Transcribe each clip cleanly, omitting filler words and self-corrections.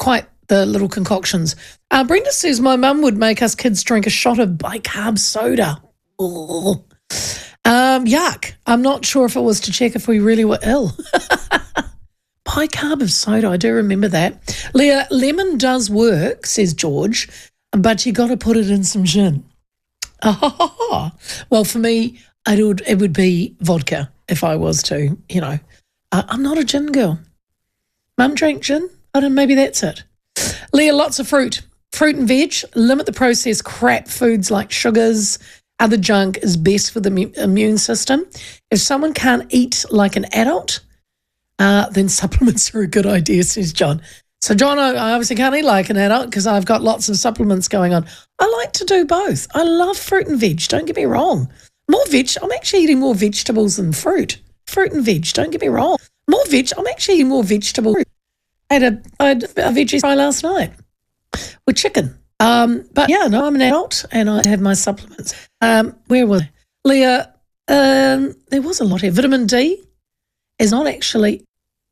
quite the little concoctions. Brenda says, my mum would make us kids drink a shot of bicarb soda. Oh. Yuck. I'm not sure if it was to check if we really were ill. Bicarb of soda, I do remember that. Leah, lemon does work, says George, but you got to put it in some gin. Well, for me, it would be vodka if I was to, I'm not a gin girl. Mum drank gin? I don't know, maybe that's it. Leah, lots of fruit. Fruit and veg, limit the processed crap foods like sugars. Other junk is best for the immune system. If someone can't eat like an adult, then supplements are a good idea, says John. So, John, I obviously can't eat like an adult because I've got lots of supplements going on. I like to do both. I love fruit and veg, don't get me wrong. More veg, I'm actually eating more vegetables than fruit. Fruit and veg, don't get me wrong. More veg, I'm actually eating more vegetables. I had a veggie fry last night with chicken. But yeah, no, I'm an adult and I have my supplements. Where was I? Leah, there was a lot here. Vitamin D is not actually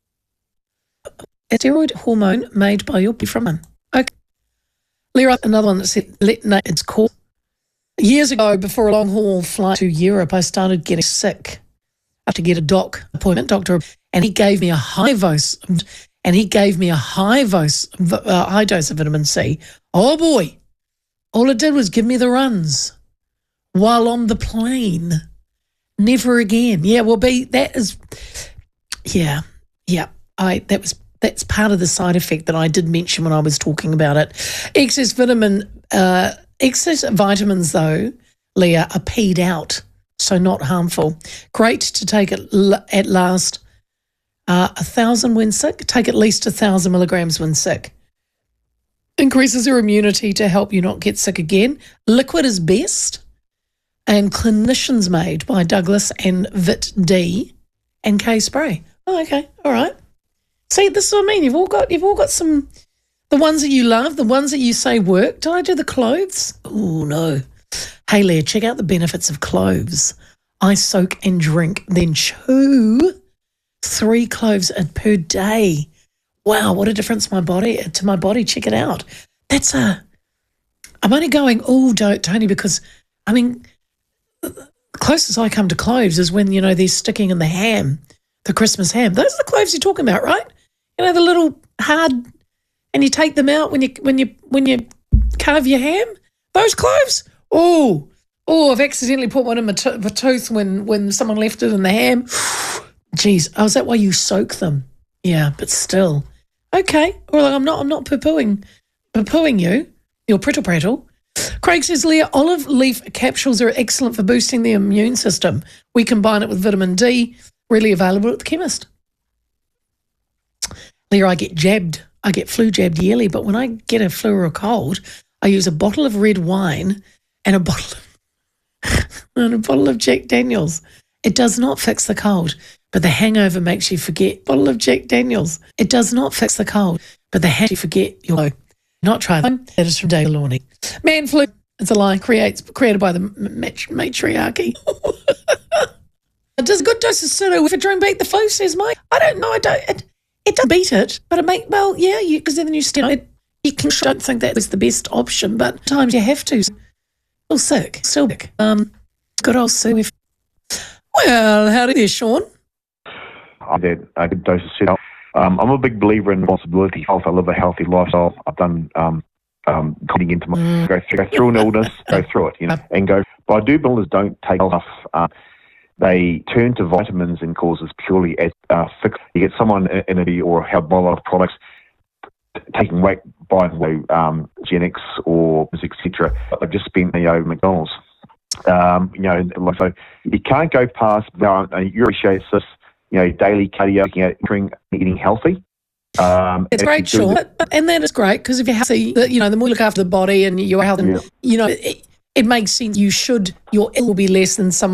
a steroid hormone made by your body from man. Okay. Leah, another one that said, it's called. Years ago, before a long haul flight to Europe, I started getting sick. I had to get a doctor, and he gave me a high dose of vitamin C. Oh boy, all it did was give me the runs while on the plane. Never again. Yeah, that's part of the side effect that I did mention when I was talking about it. Excess vitamins, though, Leah, are peed out, so not harmful. Great to take at last 1,000 when sick. Take at least 1,000 milligrams when sick. Increases your immunity to help you not get sick again. Liquid is best. And Clinicians Made by Douglas and Vit D and K Spray. Oh, okay, all right. See, this is what I mean. You've all got some, the ones that you love, the ones that you say work. Did I do the cloves? Oh, no. Hey, Leah, check out the benefits of cloves. I soak and drink, then chew 3 cloves per day. Wow, what a difference to my body. Check it out. I'm only going, Tony, because, I mean, the closest I come to cloves is when, they're sticking in the ham, the Christmas ham. Those are the cloves you're talking about, right? The little hard, and you take them out when you carve your ham. Those cloves. Oh, I've accidentally put one in my tooth when someone left it in the ham. Geez, is that why you soak them? Yeah, but still. Okay, well, I'm not poo-pooing you. You're prittle. Craig says, Leah, olive leaf capsules are excellent for boosting the immune system. We combine it with vitamin D, readily available at the chemist. Leah, I get flu jabbed yearly, but when I get a flu or a cold, I use a bottle of red wine and a bottle of Jack Daniels. It does not fix the cold, but the hangover makes you forget. Bottle of Jack Daniels. It does not fix the cold, but the hangover makes you forget your flu. Not try them. That is from Dave Lawney. Man flu. It's a lie created by the matriarchy. Does a good dose of pseudoephedrine beat the flu, says Mike? I don't know. It doesn't beat it, but it because then you still, don't think that was the best option, but at times you have to. Still sick. Good old Sue. Well, howdy there, Sean. I did a good dose of pseudo. I'm a big believer in responsibility. I live a healthy lifestyle. I've done getting into my go through an illness, go through it, and go. But I do believe don't take enough. They turn to vitamins and causes purely as fix. You get someone in a or have a lot of products taking weight by Genix or etc. They've just spent McDonald's. So you can't go past. You appreciate this. Daily cardio, eating healthy. It's great, Sean, and that is great because if you're healthy, the more you look after the body and your health, it makes sense. Your ill will be less than someone